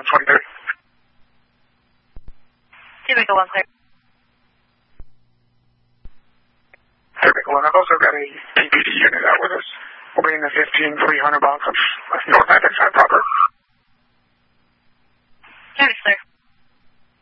123. Jamaica 1 clear. Jamaica 1, I've also got a PPD unit out with us. We'll be in the 15-300 box of North